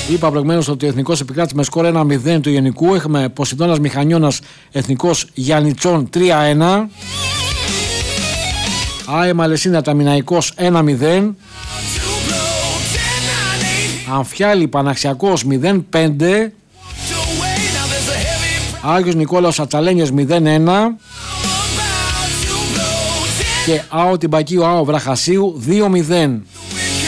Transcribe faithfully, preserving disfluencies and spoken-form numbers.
Είπα προηγουμένως ότι ο Εθνικός επικράτησε με σκορ ένα μηδέν του Γενικού. Έχουμε Ποσειδώνας Μηχανιώνας Εθνικός Γιαννιτσών τρία ένα. ΑΕ Μαλαισίνα Ταμιναϊκός ένα μηδέν. Αμφιάλη Παναξιακός μηδέν πέντε. Άγιος Νικόλαος Ατσαλένιος μηδέν ένα. Και ΑΟ Τυμπακίου ΑΟ Βραχασίου δύο μηδέν.